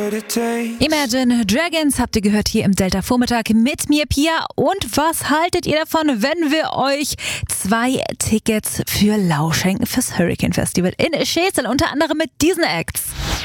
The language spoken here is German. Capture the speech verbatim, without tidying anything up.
Imagine Dragons habt ihr gehört hier im Delta Vormittag mit mir, Pia. Und was haltet ihr davon, wenn wir euch zwei Tickets für Lau schenken fürs Hurricane Festival in Schesel, unter anderem mit diesen Acts?